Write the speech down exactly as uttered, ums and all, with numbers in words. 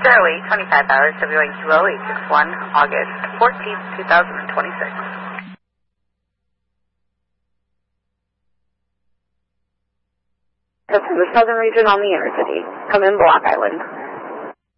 Zero eight twenty-five hours, W N Q O eight six one, August fourteenth, two thousand twenty-six. That's from the southern region on the Intercity. Come in Block Island.